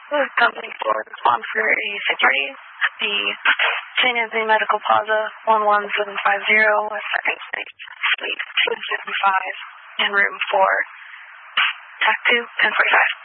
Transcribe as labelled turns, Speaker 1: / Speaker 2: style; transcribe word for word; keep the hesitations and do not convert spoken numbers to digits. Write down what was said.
Speaker 1: Company for respond for a sick party at the Saint Anthony Medical Plaza, one one seven five zero, West second Street, Suite two fifty-five, in room four, T A C two, ten forty-five.